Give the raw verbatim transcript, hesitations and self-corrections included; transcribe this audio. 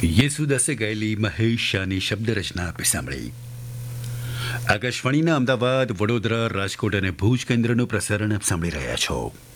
યેસુદાસે ગાયેલી મહેશ શાહની શબ્દરચના આપે સાંભળી. આકાશવાણીના અમદાવાદ, વડોદરા, રાજકોટ અને ભુજ કેન્દ્રનું પ્રસારણ આપ સાંભળી રહ્યા છો.